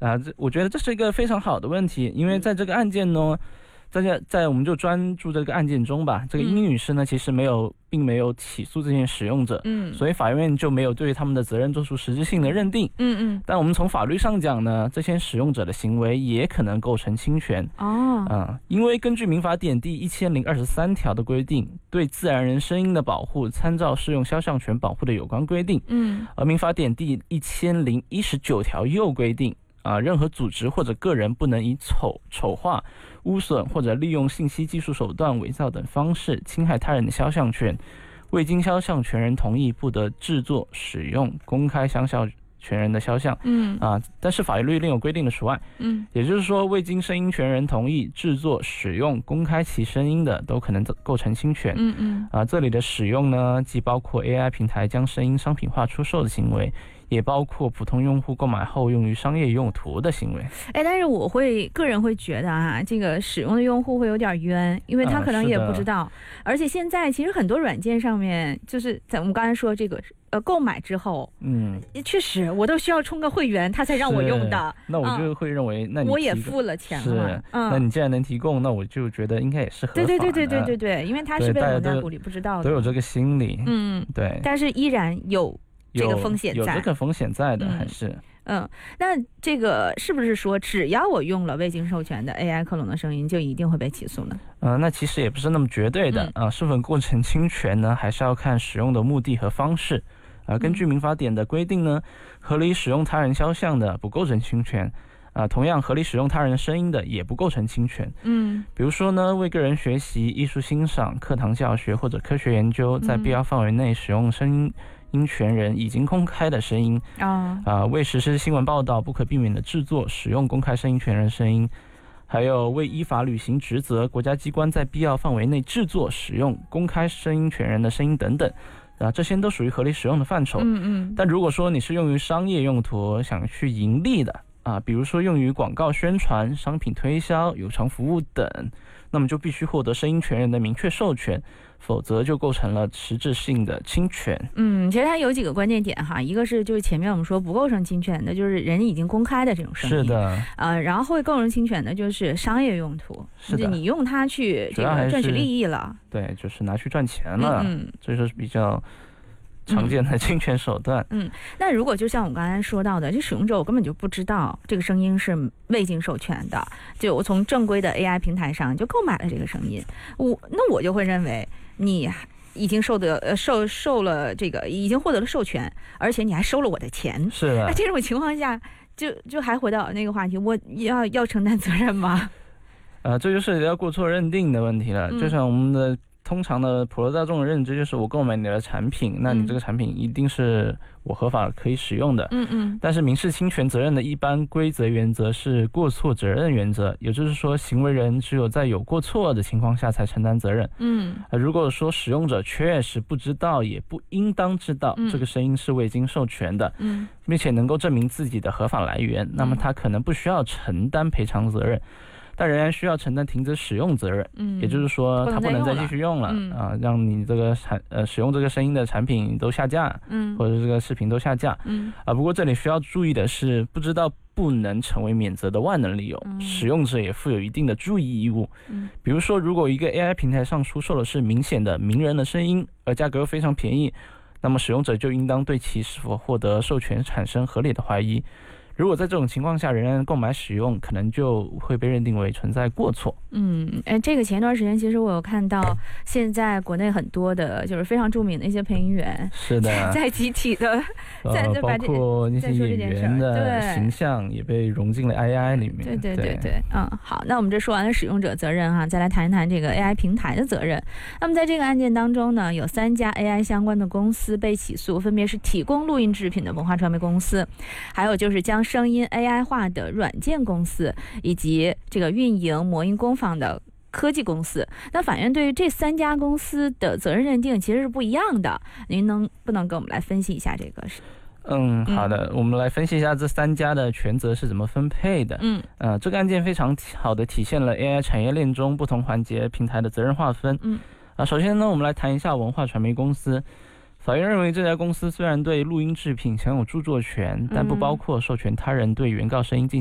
我觉得这是一个非常好的问题，因为在这个案件呢，在我们就专注这个案件中吧，这个殷女士呢其实并没有起诉这些使用者，所以法院就没有对他们的责任做出实质性的认定。但我们从法律上讲呢，这些使用者的行为也可能构成侵权。因为根据民法典第1023条的规定，对自然人声音的保护参照适用肖像权保护的有关规定。而民法典第1019条又规定，任何组织或者个人不能以丑化、污损或者利用信息技术手段伪造等方式侵害他人的肖像权，未经肖像权人同意不得制作、使用、公开肖像权人的肖像。但是法律另有规定的除外。也就是说，未经声音权人同意制作、使用、公开其声音的，都可能构成侵权。这里的使用呢，既包括 AI 平台将声音商品化出售的行为，也包括普通用户购买后用于商业用途的行为。 但是我个人会觉得这个使用的用户会有点冤，因为他可能也不知道。而且现在其实很多软件上面，就是在我们刚才说这个购买之后，确实我都需要充个会员，他才让我用的。 那我就会认为，那你我也付了钱了， 那你既然能提供，那我就觉得应该也是合法的。 对，因为他是被蒙在鼓里不知道的， 都有这个心理。对， 但是依然有这个风险在， 有这个风险在的，还是。 那这个是不是说只要我用了未经授权的 AI 克隆的声音就一定会被起诉呢？ 那其实也不是那么绝对的。是否构成侵权呢，还是要看使用的目的和方式。根据民法典的规定呢，合理使用他人肖像的不构成侵权。同样合理使用他人声音的也不构成侵权。比如说呢，为个人学习、艺术欣赏、课堂教学或者科学研究，在必要范围内使用声音权人已经公开的声音。为实施新闻报道不可避免的制作、使用公开声音权人声音，还有为依法履行职责，国家机关在必要范围内制作、使用公开声音权人的声音等等。这些都属于合理使用的范畴。但如果说你是用于商业用途，想去盈利的，比如说用于广告宣传、商品推销、有偿服务等，那么就必须获得声音权人的明确授权，否则就构成了实质性的侵权。 其实它有几个关键点哈，一个是就是前面我们说不构成侵权的，就是人已经公开的这种声音。 是的。 然后会构成侵权的就是商业用途， 是的， 你用它去这个赚取利益了。 对，就是拿去赚钱了。这就是比较常见的侵权手段。 那如果就像我刚才说到的，这使用者我根本就不知道这个声音是未经授权的，就我从正规的 AI 平台上就购买了这个声音，那我就会认为你已经受了这个已经获得了授权，而且你还收了我的钱。 是的。 那这种情况下就还回到那个话题，我要承担责任吗？ 这就涉及到过错认定的问题了。就像我们的通常的普罗大众的认知，就是我购买你的产品，那你这个产品一定是我合法可以使用的。但是民事侵权责任的一般规则原则是过错责任原则，也就是说行为人只有在有过错的情况下才承担责任。如果说使用者确实不知道也不应当知道这个声音是未经授权的，并且能够证明自己的合法来源，那么他可能不需要承担赔偿责任，但仍然需要承担停止使用责任。也就是说他不能再继续用了，让你这个使用这个声音的产品都下架，或者这个视频都下架。不过这里需要注意的是，不知道不能成为免责的万能理由，使用者也负有一定的注意义务。比如说，如果一个 AI 平台上出售的是明显的名人的声音，而价格又非常便宜，那么使用者就应当对其是否获得授权产生合理的怀疑。如果在这种情况下仍然购买使用，可能就会被认定为存在过错。 这个前一段时间其实我有看到，现在国内很多的就是非常著名的一些配音员， 是的， 在集体的包括那些演员的形象也被融进了 AI 里面。 对。好，那我们这说完了使用者责任哈，再来谈一谈这个 AI 平台的责任。那么在这个案件当中呢，有3家 AI 相关的公司被起诉，分别是提供录音制品的文化传媒公司，还有就是将声音 AI 化的软件公司，以及这个运营魔音工坊的科技公司。那法院对于这3家公司的责任认定其实是不一样的，您不能跟我们来分析一下这个？ 好的，我们来分析一下这3家的权责是怎么分配的。这个案件非常好的体现了 AI 产业链中不同环节平台的责任划分。首先呢，我们来谈一下文化传媒公司。法院认为，这家公司虽然对录音制品享有著作权，但不包括授权他人对原告声音进行